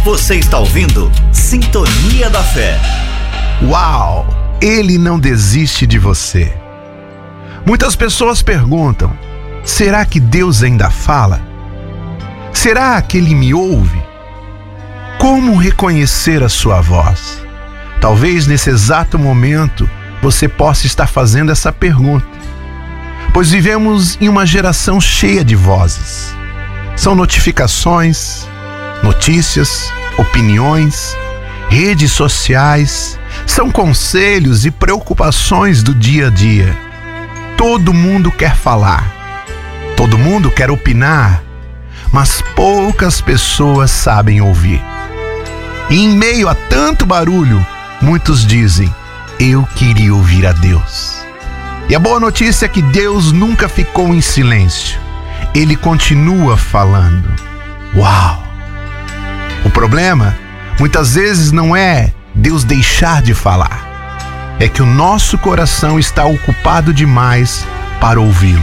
Você está ouvindo Sintonia da Fé. Uau! Ele não desiste de você. Muitas pessoas perguntam: será que Deus ainda fala? Será que Ele me ouve? Como reconhecer a sua voz? Talvez nesse exato momento você possa estar fazendo essa pergunta, pois vivemos em uma geração cheia de vozes. São notificações, notícias, opiniões, redes sociais, são conselhos e preocupações do dia a dia. Todo mundo quer falar, todo mundo quer opinar, mas poucas pessoas sabem ouvir. E em meio a tanto barulho, muitos dizem: eu queria ouvir a Deus. E a boa notícia é que Deus nunca ficou em silêncio. Ele continua falando. Uau! O problema, muitas vezes, não é Deus deixar de falar. É que o nosso coração está ocupado demais para ouvi-lo.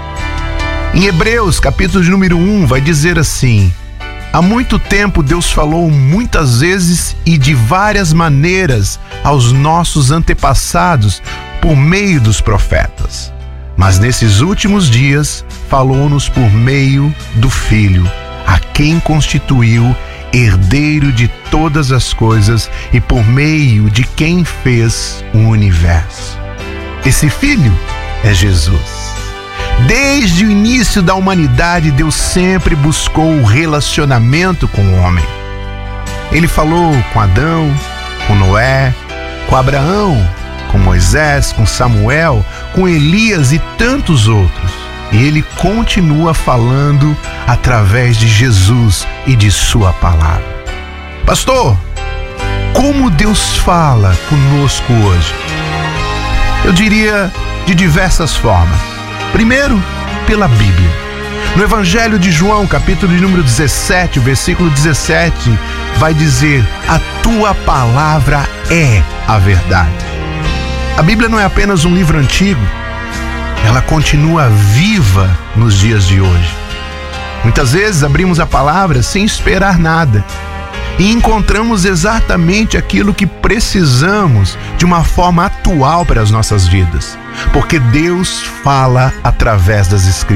Em Hebreus, capítulo de número 1, vai dizer assim: há muito tempo Deus falou muitas vezes e de várias maneiras aos nossos antepassados por meio dos profetas. Mas nesses últimos dias falou-nos por meio do Filho, a quem constituiu herdeiro de todas as coisas e por meio de quem fez o universo. Esse Filho é Jesus. Desde o início da humanidade, Deus sempre buscou o relacionamento com o homem. Ele falou com Adão, com Noé, com Abraão, com Moisés, com Samuel, com Elias e tantos outros. E Ele continua falando através de Jesus e de sua palavra. Pastor, como Deus fala conosco hoje? Eu diria de diversas formas. Primeiro, pela Bíblia. No Evangelho de João, capítulo de número 17, o versículo 17, vai dizer: a tua palavra é a verdade. A Bíblia não é apenas um livro antigo, ela continua viva nos dias de hoje. Muitas vezes abrimos a palavra sem esperar nada e encontramos exatamente aquilo que precisamos de uma forma atual para as nossas vidas, porque Deus fala através das Escrituras.